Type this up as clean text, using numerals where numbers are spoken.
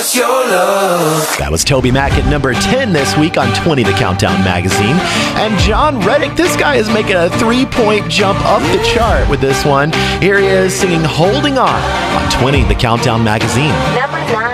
just your love. That was Toby Mac at number 10 this week on 20 The Countdown magazine. And John Reddick, this guy is making a 3-point jump up the chart with this one. Here he is singing Holding On 20 The Countdown magazine. Number 9.